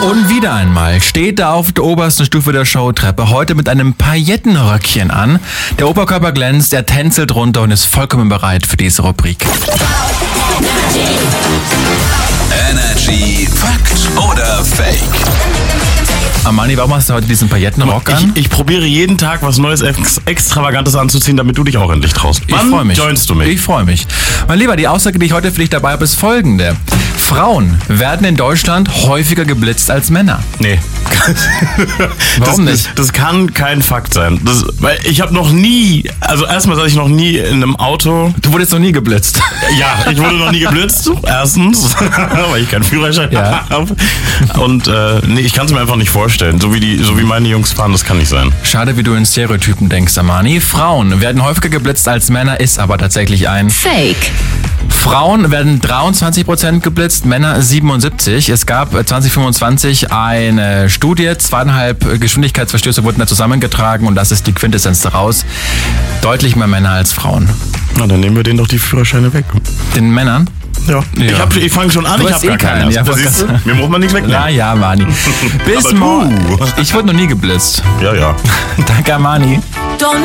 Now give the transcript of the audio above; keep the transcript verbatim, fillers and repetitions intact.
Und wieder einmal steht er auf der obersten Stufe der Showtreppe, heute mit einem Paillettenröckchen an. Der Oberkörper glänzt, er tänzelt runter und ist vollkommen bereit für diese Rubrik. Energy Fakt oder Fake? Armani, warum hast du heute diesen Paillettenrock an? Ich, ich probiere jeden Tag was Neues, ex Extravagantes anzuziehen, damit du dich auch endlich traust. Ich freue mich. Joinst du mich? Ich freue mich. Mein Lieber, die Aussage, die ich heute für dich dabei habe, ist folgende. Frauen werden in Deutschland häufiger geblitzt als Männer. Nee. Warum das, nicht? Das, das kann kein Fakt sein. Das, weil ich habe noch nie, also erstmal saß ich noch nie in einem Auto. Du wurdest noch nie geblitzt. Ja, ich wurde noch nie geblitzt. Erstens, weil ich keinen Führerschein Ja. habe. Und äh, nee, ich kann es mir einfach nicht vorstellen. So wie, die, so wie meine Jungs fahren, das kann nicht sein. Schade, wie du in Stereotypen denkst, Armani. Frauen werden häufiger geblitzt als Männer, ist aber tatsächlich ein Fake. Frauen werden dreiundzwanzig Prozent geblitzt, Männer siebenundsiebzig. Es gab zwanzig fünfundzwanzig eine Studie, zweieinhalb Geschwindigkeitsverstöße wurden da zusammengetragen und das ist die Quintessenz daraus. Deutlich mehr Männer als Frauen. Na, dann nehmen wir denen doch die Führerscheine weg. Den Männern? Ja. Ja. Ich, hab- ich fange schon an, Du ich hast habe eh gar keinen. keinen, ja, Also, wollte siehst du? grad Mir muss man nichts wegnehmen. Na ja, Mani. Bis Aber du. morgen. Ich wurde noch nie geblitzt. Ja, ja. Danke, Armani.